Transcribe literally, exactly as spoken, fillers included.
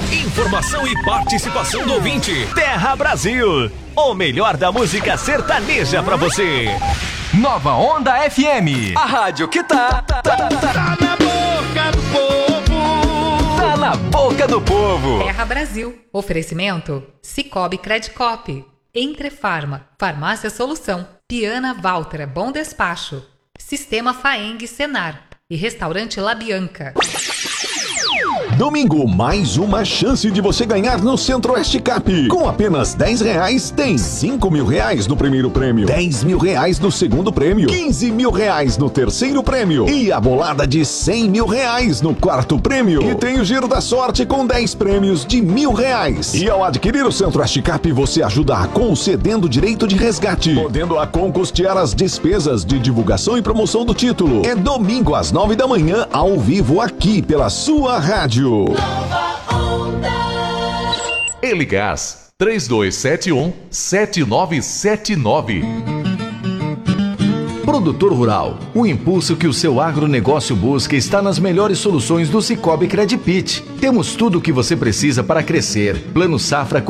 Informação e participação do ouvinte. Terra Brasil, o melhor da música sertaneja pra você. Nova Onda F M, a rádio que tá, tá, tá, tá, tá na boca do povo. Tá na boca do povo. Terra Brasil, oferecimento Cicobi Credicop, Entre Farma, Farmácia Solução, Piana Walter, Bom Despacho, Sistema Faeng Senar e Restaurante La Bianca. Domingo, mais uma chance de você ganhar no Centro-Oeste Cap. Com apenas dez reais, tem cinco mil reais no primeiro prêmio, dez mil reais no segundo prêmio, quinze mil reais no terceiro prêmio e a bolada de cem mil reais no quarto prêmio. E tem o Giro da Sorte com dez prêmios de mil reais. E ao adquirir o Centro-Oeste Cap, você ajuda a concedendo direito de resgate, podendo a Com custear as despesas de divulgação e promoção do título. É domingo às nove da manhã, ao vivo aqui pela sua rádio. Eligás três dois sete um, sete nove sete nove. Produtor Rural, o impulso que o seu agronegócio busca está nas melhores soluções do Cicobi Credipit. Temos tudo o que você precisa para crescer. Plano Safra